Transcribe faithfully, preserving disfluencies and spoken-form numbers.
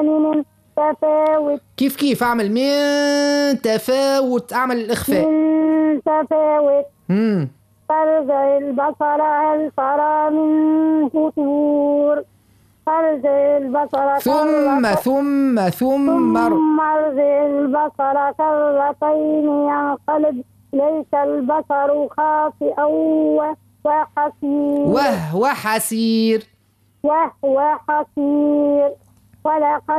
من تفاوت. كيف كيف أعمل من تفاوت، أعمل الإخفاء. من تفاوت. مم. فارجع البصر هل ترى من فطور. فارجع البصر ثم كرة ثم ثم ثم ارجع البصر كرتين ينقلب ليس البصر خاسئا وحسير. وهو حسير. وهو حسير. ولقد